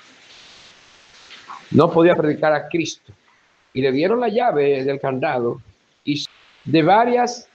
No podía predicar a Cristo. Y le dieron la llave del candado y de varias